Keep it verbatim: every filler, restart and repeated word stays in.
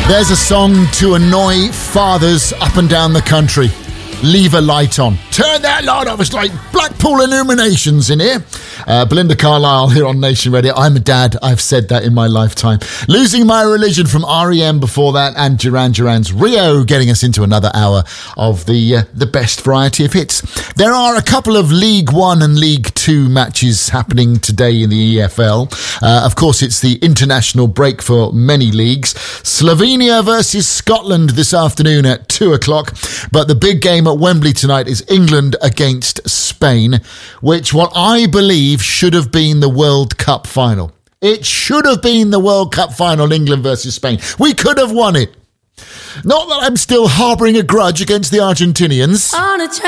There's a song to annoy fathers up and down the country. Leave a light on. Turn that light off. It's like Blackpool Illuminations in here. Uh, Belinda Carlisle here on Nation Radio. I'm a dad. I've said that in my lifetime. Losing My Religion from R E M before that, and Duran Duran's Rio, getting us into another hour of the uh, the best variety of hits. There are a couple of League One and League Two matches happening today in the E F L. Uh, of course, it's the international break for many leagues. Slovenia versus Scotland this afternoon at two o'clock. But the big game at Wembley tonight is England against Spain, which what I believe should have been the World Cup final. It should have been the World Cup final, England versus Spain. We could have won it. Not that I'm still harbouring a grudge against the Argentinians.